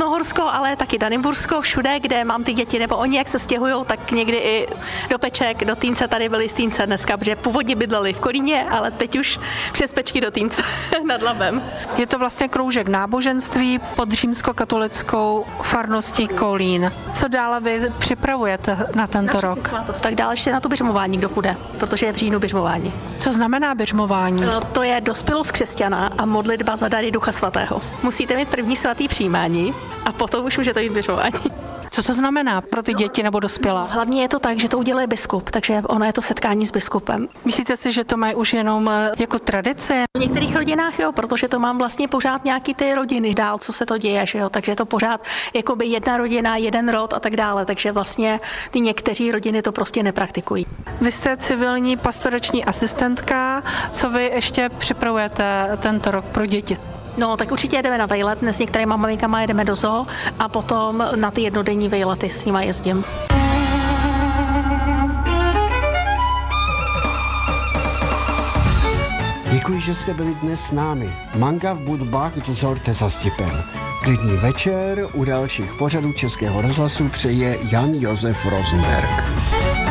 Kutnohorsko, ale taky Danimbursko, všude, kde mám ty děti, nebo oni, jak se stěhujou, tak někdy i do Peček, do Týnce, tady byli z Týnce dneska, protože původně bydleli v Kolíně, ale teď už přes Pečky do Týnce nad Labem. Je to vlastně kroužek náboženství pod římskokatolickou farností Kolín. Co dále vy připravujete na tento rok? Tak dále ještě na to biřmování, kdo půjde, protože je v říjnu biřmování. Co znamená biřmování? No, to je dospělost křesťana a modlitba za dary Ducha Svatého. Musíte mít první svatý přijímání a potom už můžete jít biřmování. Co to znamená pro ty děti nebo dospělá? Hlavně je to tak, že to udělá biskup, takže ono je to setkání s biskupem. Myslíte si, že to mají už jenom jako tradici? V některých rodinách jo, protože to mám vlastně pořád nějaký ty rodiny dál, co se to děje, že jo, takže je to pořád jakoby jedna rodina, jeden rod a tak dále, takže vlastně ty někteří rodiny to prostě nepraktikují. Vy jste civilní pastorační asistentka, co vy ještě připravujete tento rok pro děti? No, tak určitě jdeme na vejlet, dnes s některýma maminkama jedeme do zoo a potom na ty jednodenní vejlety s nima jezdím. Děkuji, že jste byli dnes s námi. Manga v budbách dozorte za Stipem. Klidný večer, u dalších pořadů Českého rozhlasu přeje Jan Josef Rosenberg.